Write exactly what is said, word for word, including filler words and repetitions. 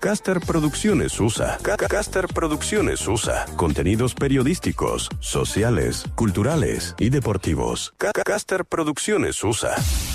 Caster Producciones U S A. Caster Producciones U S A. Contenidos periodísticos, sociales, culturales y deportivos. Caster Producciones U S A.